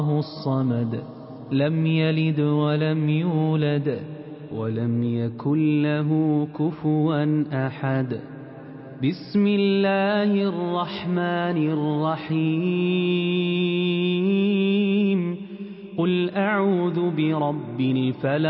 الصمد لم يلد ولم يولد ولم يكن له كفوا أحد. بسم الله الرحمن الرحيم. قل أعوذ برب الفلق